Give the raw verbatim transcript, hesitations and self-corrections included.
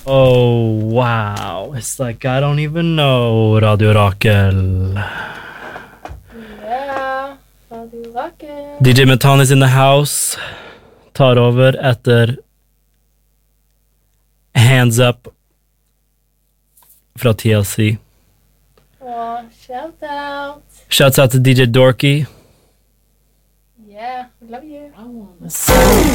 Oh, wow. It's like I don't even know, Radio Rakel. Yeah, Radio Rakel. D J Metan is in the house. Tar over etter Hands Up fra T L C. Oh, shout out. Shouts out to D J Dorky. Yeah, we love you. I wanna